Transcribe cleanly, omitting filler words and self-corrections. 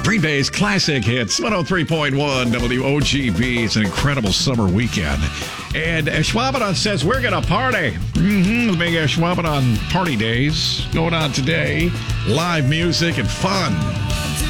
Green Bay's classic hits, 103.1 WOGB. It's an incredible summer weekend. And Schwabanon says we're going to party. The big Schwabanon party days going on today. Live music and fun.